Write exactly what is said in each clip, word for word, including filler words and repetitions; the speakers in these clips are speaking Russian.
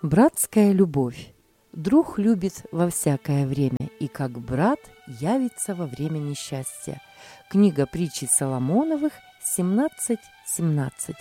Братская любовь. Друг любит во всякое время, и как брат явится во время несчастья. Книга притчи Соломоновых, семнадцать семнадцать.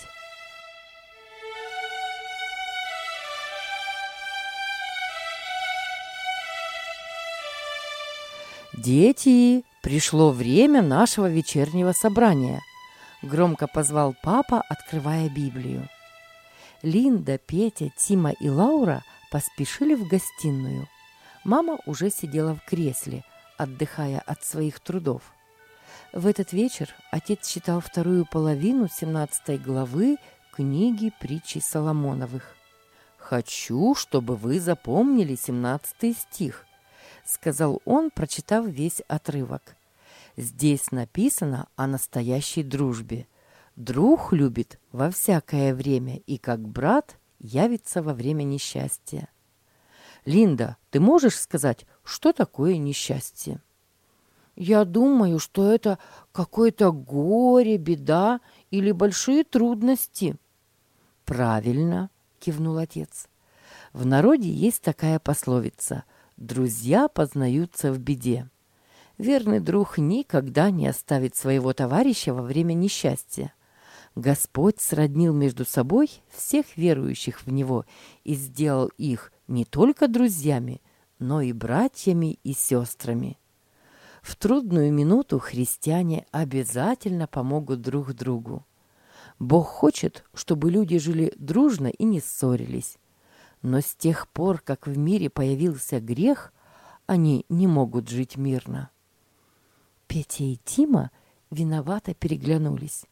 «Дети, пришло время нашего вечернего собрания», — громко позвал папа, открывая Библию. Линда, Петя, Тима и Лаура поспешили в гостиную. Мама уже сидела в кресле, отдыхая от своих трудов. В этот вечер отец читал вторую половину семнадцатой главы книги притчи Соломоновых. «Хочу, чтобы вы запомнили семнадцатый стих», — сказал он, прочитав весь отрывок. «Здесь написано о настоящей дружбе. Друг любит во всякое время, и как брат явится во время несчастья». Линда, ты можешь сказать, что такое несчастье? Я думаю, что это какое-то горе, беда или большие трудности. Правильно, кивнул отец. В народе есть такая пословица: друзья познаются в беде. Верный друг никогда не оставит своего товарища во время несчастья. Господь сроднил между собой всех верующих в Него и сделал их не только друзьями, но и братьями и сестрами. В трудную минуту христиане обязательно помогут друг другу. Бог хочет, чтобы люди жили дружно и не ссорились. Но с тех пор, как в мире появился грех, они не могут жить мирно. Петя и Тима виновато переглянулись.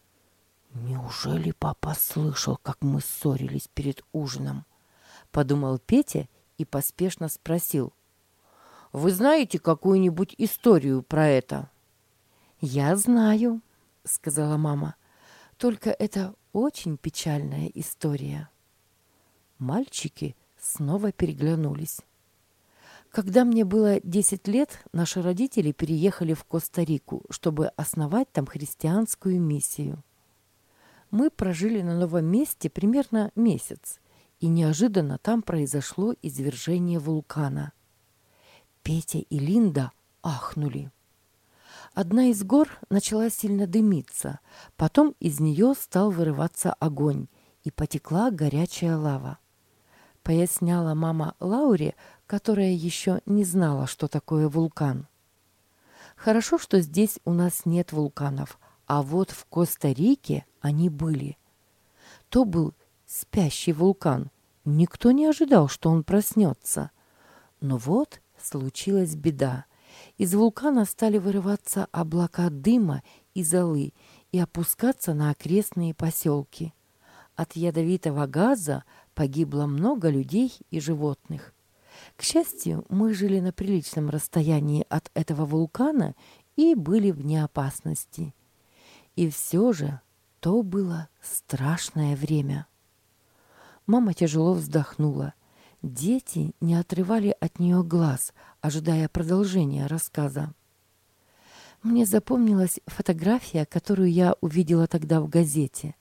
«Неужели папа слышал, как мы ссорились перед ужином?» — подумал Петя и поспешно спросил. «Вы знаете какую-нибудь историю про это?» «Я знаю», — сказала мама. «Только это очень печальная история». Мальчики снова переглянулись. Когда мне было десять лет, наши родители переехали в Коста-Рику, чтобы основать там христианскую миссию. Мы прожили на новом месте примерно месяц, и неожиданно там произошло извержение вулкана. Петя и Линда ахнули. Одна из гор начала сильно дымиться, потом из нее стал вырываться огонь, и потекла горячая лава. Поясняла мама Лауре, которая еще не знала, что такое вулкан. Хорошо, что здесь у нас нет вулканов, а вот в Коста-Рике они были. То был спящий вулкан. Никто не ожидал, что он проснется. Но вот случилась беда. Из вулкана стали вырываться облака дыма и золы и опускаться на окрестные поселки. От ядовитого газа погибло много людей и животных. К счастью, мы жили на приличном расстоянии от этого вулкана и были вне опасности. И все же то было страшное время. Мама тяжело вздохнула. Дети не отрывали от нее глаз, ожидая продолжения рассказа. Мне запомнилась фотография, которую я увидела тогда в газете.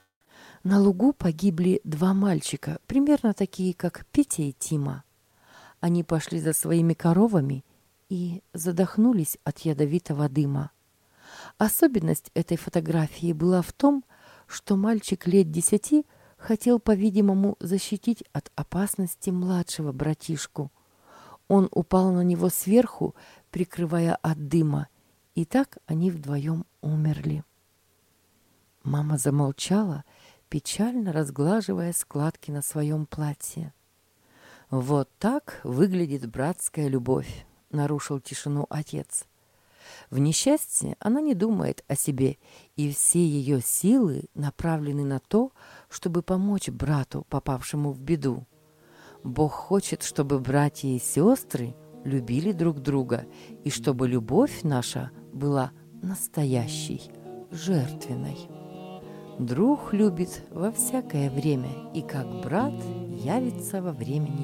На лугу погибли два мальчика, примерно такие, как Петя и Тима. Они пошли за своими коровами и задохнулись от ядовитого дыма. Особенность этой фотографии была в том, что мальчик лет десяти хотел, по-видимому, защитить от опасности младшего братишку. Он упал на него сверху, прикрывая от дыма, и так они вдвоем умерли. Мама замолчала, печально разглаживая складки на своем платье. «Вот так выглядит братская любовь», — нарушил тишину отец. В несчастье она не думает о себе, и все ее силы направлены на то, чтобы помочь брату, попавшему в беду. Бог хочет, чтобы братья и сестры любили друг друга, и чтобы любовь наша была настоящей, жертвенной. Друг любит во всякое время, и как брат явится во время несчастья.